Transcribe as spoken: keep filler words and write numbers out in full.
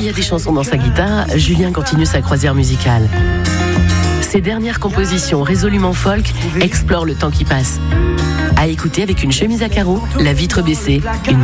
y a des chansons dans sa guitare, Julien continue sa croisière musicale. Ses dernières compositions résolument folk explorent le temps qui passe. À écouter avec une chemise à carreaux, la vitre baissée, une